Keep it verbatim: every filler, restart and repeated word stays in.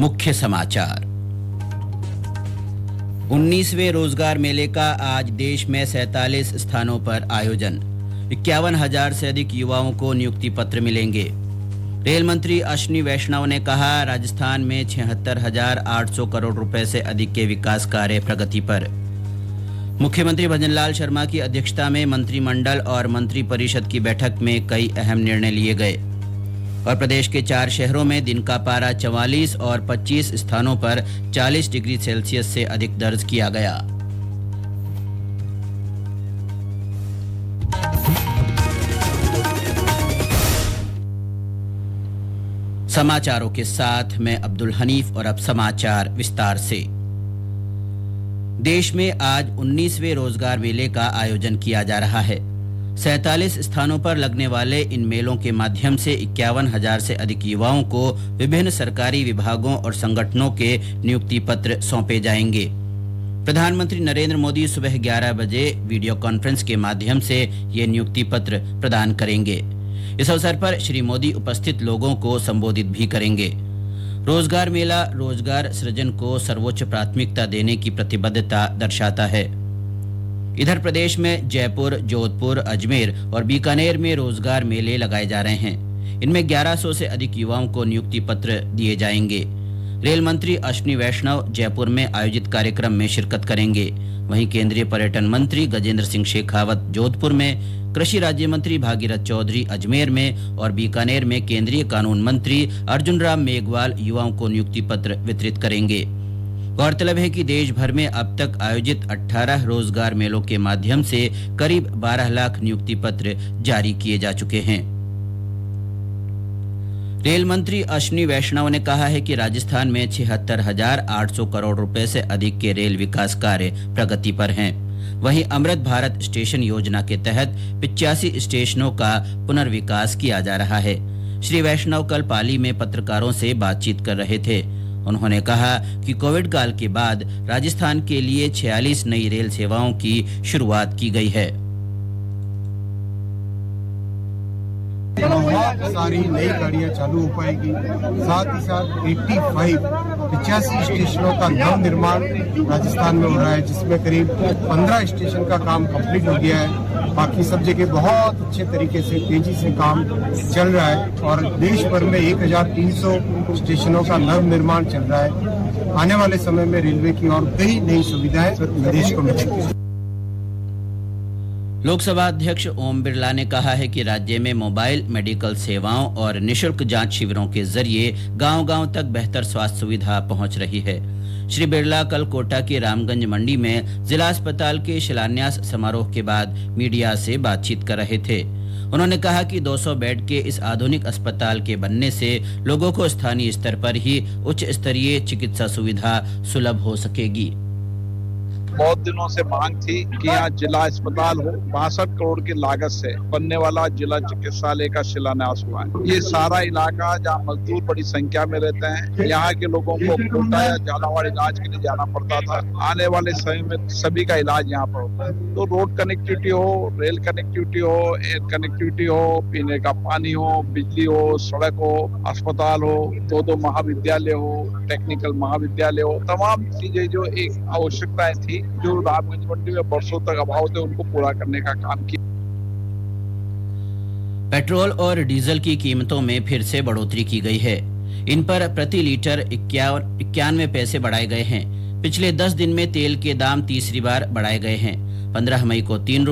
मुख्य समाचार। उन्नीसवें रोजगार मेले का आज देश में सैंतालीस स्थानों पर आयोजन। इक्यावन हजार से अधिक युवाओं को नियुक्ति पत्र मिलेंगे। रेल मंत्री अश्विनी वैष्णव ने कहा, राजस्थान में छिहत्तर हजार आठ सौ करोड़ रुपए से अधिक के विकास कार्य प्रगति पर। मुख्यमंत्री भजनलाल शर्मा की अध्यक्षता में मंत्रिमंडल और मंत्री परिषद की बैठक में कई अहम निर्णय लिए गए। और प्रदेश के चार शहरों में दिन का पारा चवालीस और पच्चीस स्थानों पर चालीस डिग्री सेल्सियस से अधिक दर्ज किया गया। समाचारों के साथ मैं अब्दुल हनीफ और अब समाचार विस्तार से। देश में आज उन्नीसवें रोजगार मेले का आयोजन किया जा रहा है। सैंतालीस स्थानों पर लगने वाले इन मेलों के माध्यम से इक्यावन हजार से अधिक युवाओं को विभिन्न सरकारी विभागों और संगठनों के नियुक्ति पत्र सौंपे जाएंगे। प्रधानमंत्री नरेंद्र मोदी सुबह ग्यारह बजे वीडियो कॉन्फ्रेंस के माध्यम से ये नियुक्ति पत्र प्रदान करेंगे। इस अवसर पर श्री मोदी उपस्थित लोगों को संबोधित भी करेंगे। रोजगार मेला रोजगार सृजन को सर्वोच्च प्राथमिकता देने की प्रतिबद्धता दर्शाता है। इधर प्रदेश में जयपुर, जोधपुर, अजमेर और बीकानेर में रोजगार मेले लगाए जा रहे हैं। इनमें ग्यारह सौ से अधिक युवाओं को नियुक्ति पत्र दिए जाएंगे। रेल मंत्री अश्विनी वैष्णव जयपुर में आयोजित कार्यक्रम में शिरकत करेंगे। वहीं केंद्रीय पर्यटन मंत्री गजेंद्र सिंह शेखावत जोधपुर में, कृषि राज्य मंत्री भागीरथ चौधरी अजमेर में और बीकानेर में केंद्रीय कानून मंत्री अर्जुन राम मेघवाल युवाओं को नियुक्ति पत्र वितरित करेंगे। गौरतलब है कि देश भर में अब तक आयोजित अठारह रोजगार मेलों के माध्यम से करीब बारह लाख नियुक्ति पत्र जारी किए जा चुके हैं। रेल मंत्री अश्विनी वैष्णव ने कहा है कि राजस्थान में छिहत्तर हजार आठ सौ करोड़ रुपए से अधिक के रेल विकास कार्य प्रगति पर हैं। वहीं अमृत भारत स्टेशन योजना के तहत पिचासी स्टेशनों का पुनर्विकास किया जा रहा है। श्री वैष्णव कल पाली में पत्रकारों से बातचीत कर रहे थे। उन्होंने कहा कि कोविड काल के बाद राजस्थान के लिए छियालीस नई रेल सेवाओं की शुरुआत की गई है। बहुत सारी नई गाड़ियां चालू हो पाएगी। साथ ही साथ पचासी पिचासी स्टेशनों का नव निर्माण राजस्थान में हो रहा है, जिसमें करीब पंद्रह स्टेशन का काम कंप्लीट हो गया है। बाकी सब जगह बहुत अच्छे तरीके से तेजी से काम चल रहा है और देश भर में एक हजार तीन सौ स्टेशनों का नव निर्माण चल रहा है। आने वाले समय में रेलवे की और कई नई सुविधाएं देश को मिलेंगी। लोकसभा अध्यक्ष ओम बिरला ने कहा है कि राज्य में मोबाइल मेडिकल सेवाओं और निशुल्क जांच शिविरों के जरिए गांव-गांव तक बेहतर स्वास्थ्य सुविधा पहुंच रही है। श्री बिरला कल कोटा के रामगंज मंडी में जिला अस्पताल के शिलान्यास समारोह के बाद मीडिया से बातचीत कर रहे थे। उन्होंने कहा कि दो सौ बेड के इस आधुनिक अस्पताल के बनने से लोगों को स्थानीय स्तर पर ही उच्च स्तरीय चिकित्सा सुविधा सुलभ हो सकेगी। बहुत दिनों से मांग थी कि यहाँ जिला अस्पताल हो। बासठ करोड़ की लागत से बनने वाला जिला चिकित्सालय का शिलान्यास हुआ है। ये सारा इलाका जहाँ मजदूर बड़ी संख्या में रहते हैं, यहाँ के लोगों को कोटा या झालावाड़ इलाज के लिए जाना पड़ता था। आने वाले समय में सभी का इलाज यहाँ पर होता है। तो रोड कनेक्टिविटी हो, रेल कनेक्टिविटी हो, एयर कनेक्टिविटी हो, पीने का पानी हो, बिजली हो, सड़क हो, अस्पताल हो, दो दो महाविद्यालय हो, टेक्निकल महाविद्यालय हो, तमाम चीजें जो एक आवश्यकताएं थी जो रामगंज मंडी में बरसों तक अभाव थे, उनको पूरा करने का काम किया। पेट्रोल और डीजल की कीमतों में फिर से बढ़ोतरी की गई है। इन पर प्रति लीटर इक्यावन इक्यानवे पैसे बढ़ाए गए हैं। पिछले दस दिन में तेल के दाम तीसरी बार बढ़ाए गए हैं। पंद्रह मई को तीन